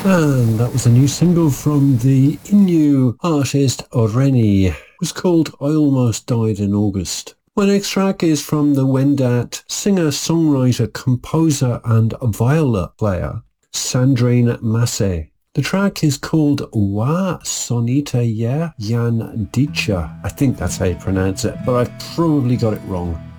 And that was a new single from the Innu artist Oreni. It was called I Almost Died in August. My next track is from the Wendat singer, songwriter, composer and viola player Sandrine Massé. The track is called Wa Sonita Ye Yan Dicha. I think that's how you pronounce it, but I've probably got it wrong.